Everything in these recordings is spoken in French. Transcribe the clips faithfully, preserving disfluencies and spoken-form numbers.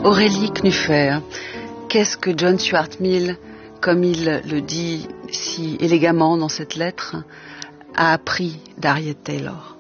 Aurélie Knuffer, qu'est-ce que John Stuart Mill, comme il le dit si élégamment dans cette lettre, a appris d'Harriet Taylor?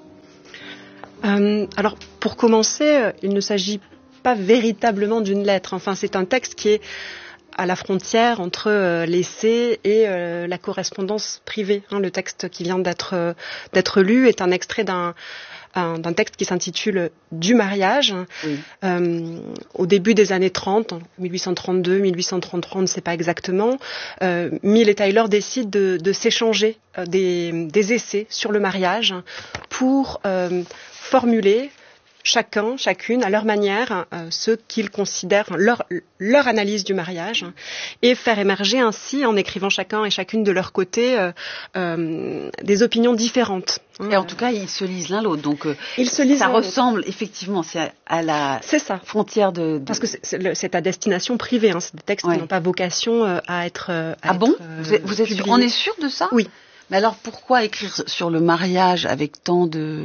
euh, Alors, pour commencer, il ne s'agit pas véritablement d'une lettre. Enfin, c'est un texte qui est à la frontière entre euh, l'essai et euh, la correspondance privée. Hein, le texte qui vient d'être, euh, d'être lu est un extrait d'un Un, d'un texte qui s'intitule « Du mariage oui. ». Euh, au début des années trente, mille huit cent trente-deux, mille huit cent trente-trois, on ne sait pas exactement, euh, Mill et Taylor décident de, de s'échanger euh, des, des essais sur le mariage pour euh, formuler chacun, chacune, à leur manière, euh, ce qu'ils considèrent, leur, leur analyse du mariage, et faire émerger ainsi, en écrivant chacun et chacune de leur côté, euh, euh, des opinions différentes. Et en tout cas, ils se lisent l'un l'autre, donc euh, ils se lisent ça l'un ressemble, l'autre. Effectivement, c'est à, à la c'est ça. frontière de, de... Parce que c'est, c'est, le, c'est à destination privée, hein, c'est des textes ouais. qui n'ont pas vocation euh, à être euh, à Ah être, bon euh, vous êtes, vous êtes sûr, on est sûr de ça? Oui. Mais alors, pourquoi écrire sur le mariage avec tant de...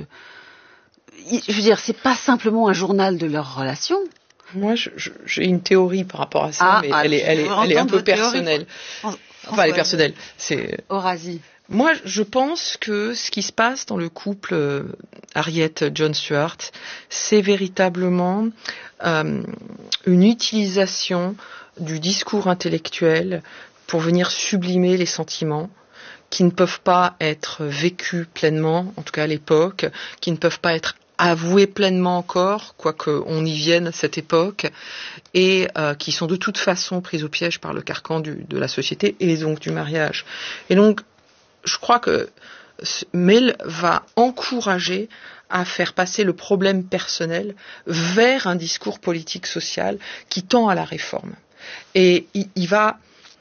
Je veux dire, c'est pas simplement un journal de leur relation. Moi, je, je, j'ai une théorie par rapport à ça, ah, mais ah, elle, est, elle, est, elle est un peu personnelle. Théorie. Enfin, elle est personnelle. C'est... Horasie. Moi, je pense que ce qui se passe dans le couple euh, Harriet-John Stuart, c'est véritablement euh, une utilisation du discours intellectuel pour venir sublimer les sentiments qui ne peuvent pas être vécus pleinement, en tout cas à l'époque, qui ne peuvent pas être avoués pleinement encore, quoique on y vienne à cette époque, et euh, qui sont de toute façon prises au piège par le carcan du, de la société et donc du mariage. Et donc, je crois que Mill va encourager à faire passer le problème personnel vers un discours politique-social qui tend à la réforme. Et il, il va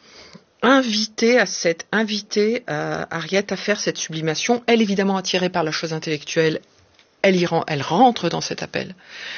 inviter à cette, inviter euh, Harriet à faire cette sublimation. Elle, évidemment, attirée par la chose intellectuelle, elle, y rend, elle rentre dans cet appel.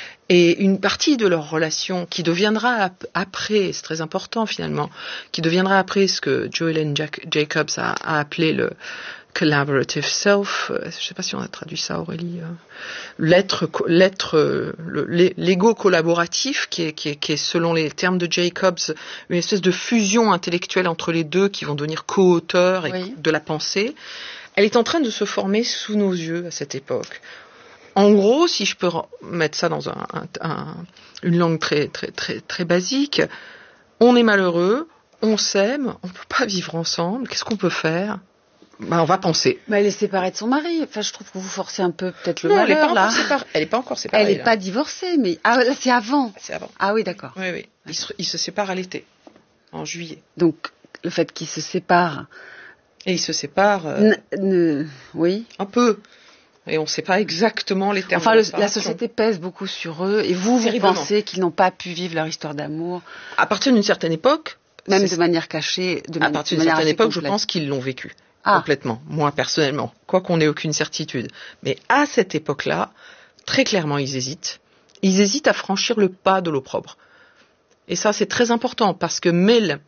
Et une partie de leur relation qui deviendra après, c'est très important finalement, qui deviendra après ce que Joellen Jacobs a, a appelé le collaborative self, je ne sais pas si on a traduit ça, Aurélie, l'être, l'être, le, l'ego collaboratif qui est, qui est, qui est selon les termes de Jacobs une espèce de fusion intellectuelle entre les deux qui vont devenir co-auteurs et oui. de la pensée. Elle est en train de se former sous nos yeux à cette époque. En gros, si je peux mettre ça dans un, un, un, une langue très, très, très, très basique, on est malheureux, on s'aime, on ne peut pas vivre ensemble, qu'est-ce qu'on peut faire? Ben, on va penser. Mais elle est séparée de son mari. Enfin, je trouve que vous forcez un peu peut-être le non, malheur, elle est pas là. Encore séparée. Elle n'est pas encore séparée. Elle n'est pas divorcée, mais... Ah, là, c'est avant. C'est avant. Ah oui, d'accord. Oui, oui. Ils se, ils se séparent à l'été, en juillet. Donc, le fait qu'ils se séparent... Et ils se séparent... Euh, ne, ne, oui. Un peu. Et on ne sait pas exactement les termes. Enfin, le, la société pèse beaucoup sur eux. Et vous, vous pensez qu'ils n'ont pas pu vivre leur histoire d'amour? À partir d'une certaine époque... Même de manière cachée, de À partir d'une certaine époque, complète. Je pense qu'ils l'ont vécu. Ah. Complètement, moi personnellement, quoi qu'on n'ait aucune certitude. Mais à cette époque-là, très clairement, ils hésitent. Ils hésitent à franchir le pas de l'opprobre. Et ça, c'est très important, parce que Mill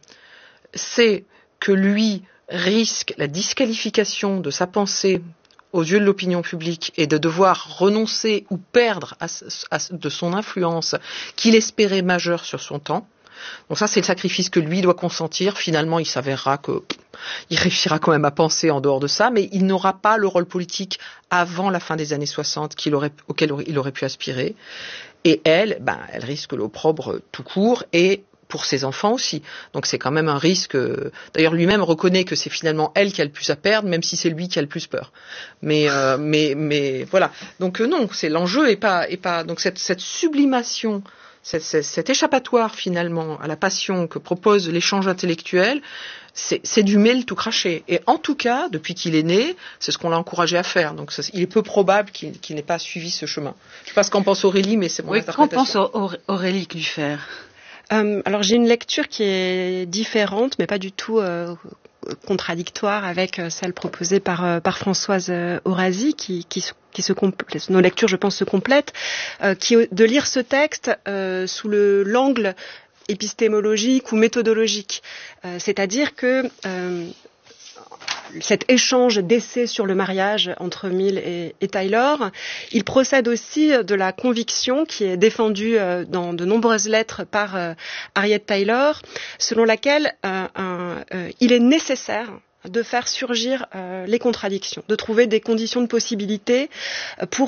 sait que lui risque la disqualification de sa pensée aux yeux de l'opinion publique et de devoir renoncer ou perdre à, à, de son influence qu'il espérait majeure sur son temps. Donc ça, c'est le sacrifice que lui doit consentir. Finalement, il s'avérera que pff, il réussira quand même à penser en dehors de ça, mais il n'aura pas le rôle politique avant la fin des années soixante qu'il aurait, auquel il aurait pu aspirer. Et elle, ben, elle risque l'opprobre tout court et pour ses enfants aussi. Donc c'est quand même un risque. D'ailleurs, lui-même reconnaît que c'est finalement elle qui a le plus à perdre, même si c'est lui qui a le plus peur. Mais, euh, mais, mais voilà. Donc euh, non, c'est l'enjeu et pas, et pas. Donc cette, cette sublimation. Cet, cet échappatoire finalement à la passion que propose l'échange intellectuel, c'est, c'est du Mill tout craché. Et en tout cas, depuis qu'il est né, c'est ce qu'on l'a encouragé à faire. Donc ça, il est peu probable qu'il, qu'il n'ait pas suivi ce chemin. Je ne sais pas ce qu'en pense Aurélie, mais c'est mon oui, interprétation. Qu'en pense Aurélie Knuffer? euh, Alors j'ai une lecture qui est différente, mais pas du tout euh, contradictoire avec celle proposée par, par Françoise Horasie, qui, qui, qui se complète, nos lectures, je pense, se complètent, euh, qui de lire ce texte euh, sous le l'angle épistémologique ou méthodologique, euh, c'est-à-dire que euh, cet échange d'essais sur le mariage entre Mill et, et Taylor. Il procède aussi de la conviction qui est défendue euh, dans de nombreuses lettres par euh, Harriet Taylor, selon laquelle euh, un, euh, il est nécessaire de faire surgir euh, les contradictions, de trouver des conditions de possibilité pour